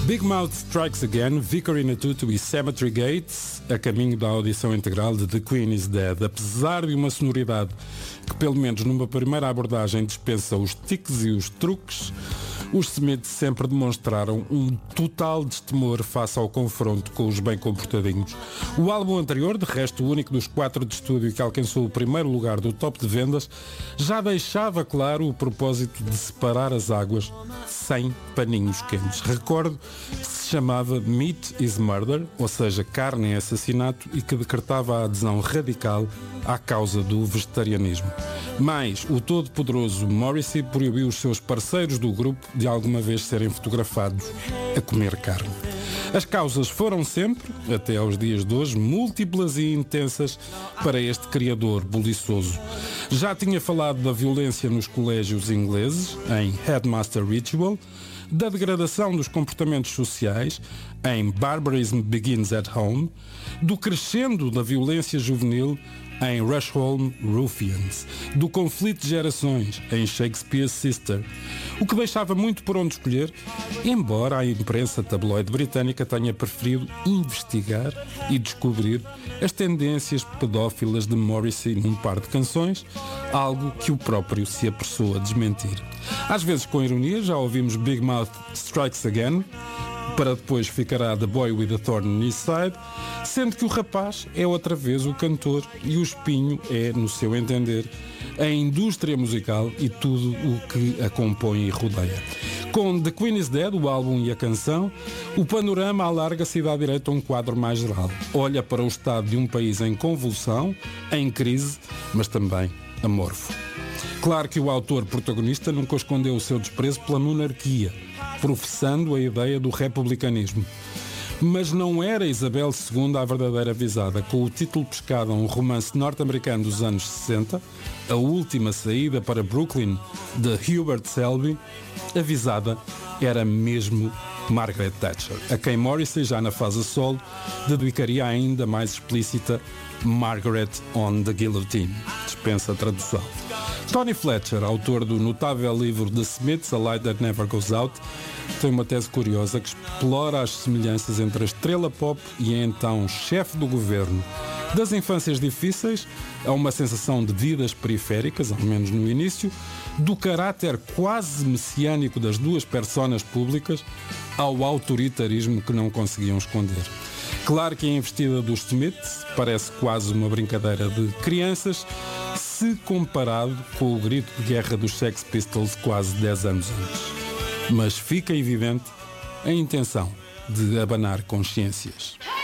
Big Mouth Strikes Again, Vickery na Tutu e Cemetery Gates, a caminho da audição integral de The Queen is Dead. Apesar de uma sonoridade que, pelo menos numa primeira abordagem, dispensa os tiques e os truques, os Smiths sempre demonstraram um total destemor face ao confronto com os bem comportadinhos. O álbum anterior, de resto o único dos 4 de estúdio que alcançou o primeiro lugar do top de vendas, já deixava claro o propósito de separar as águas sem paninhos quentes. Recordo que se chamava Meat is Murder, ou seja, carne é assassinato, e que decretava a adesão radical à causa do vegetarianismo. Mas o todo-poderoso Morrissey proibiu os seus parceiros do grupo de alguma vez serem fotografados a comer carne. As causas foram sempre, até aos dias de hoje, múltiplas e intensas para este criador buliçoso. Já tinha falado da violência nos colégios ingleses, em Headmaster Ritual, da degradação dos comportamentos sociais, em Barbarism Begins at Home, do crescendo da violência juvenil, em Rushholm Ruffians, do conflito de gerações, em Shakespeare's Sister, o que deixava muito por onde escolher, embora a imprensa tabloide britânica tenha preferido investigar e descobrir as tendências pedófilas de Morrissey num par de canções, algo que o próprio se apressou a desmentir. Às vezes com ironia, já ouvimos Big Mouth Strikes Again, para depois ficará The Boy with a Thorn in His Side, sendo que o rapaz é outra vez o cantor e o espinho é, no seu entender, a indústria musical e tudo o que a compõe e rodeia. Com The Queen is Dead, o álbum e a canção, o panorama alarga-se e dá direito a um quadro mais geral. Olha para o estado de um país em convulsão, em crise, mas também amorfo. Claro que o autor protagonista nunca escondeu o seu desprezo pela monarquia, professando a ideia do republicanismo. Mas não era Isabel II a verdadeira avisada. Com o título pescado a um romance norte-americano dos anos 60, A Última Saída para Brooklyn, de Hubert Selby, avisada era mesmo Margaret Thatcher, a quem Morrissey, já na fase solo, dedicaria a ainda mais explícita Margaret on the Guillotine. Dispensa a tradução. Tony Fletcher, autor do notável livro The Smiths, A Light That Never Goes Out, tem uma tese curiosa que explora as semelhanças entre a estrela pop e a então chefe do governo. Das infâncias difíceis a uma sensação de vidas periféricas, ao menos no início, do caráter quase messiânico das duas personas públicas ao autoritarismo que não conseguiam esconder. Claro que a investida dos Smiths parece quase uma brincadeira de crianças, se comparado com o grito de guerra dos Sex Pistols quase 10 anos antes. Mas fica evidente a intenção de abanar consciências.